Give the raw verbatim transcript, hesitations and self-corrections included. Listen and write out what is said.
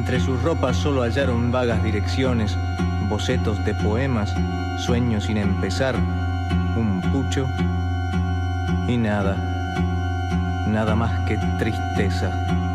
Entre sus ropas solo hallaron vagas direcciones, bocetos de poemas, sueños sin empezar, un pucho y nada, nada más que tristeza.